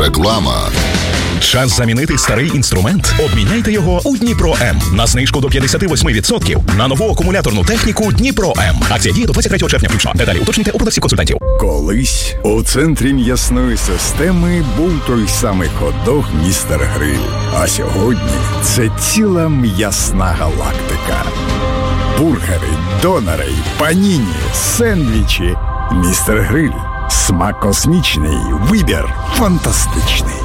Реклама. Час замінити старий інструмент? Обміняйте його у Дніпро М. На знижку до 58% на нову акумуляторну техніку Дніпро М. Акція діє до 23 червня включно. Деталі уточнюйте у продавців-консультантів. Колись у центрі м'ясної системи був той самий хот-дог «Містер Гриль». А сьогодні це ціла м'ясна галактика. Бургери, донери, паніні, сендвічі. «Містер Гриль». Смак космічний, вибір фантастичний.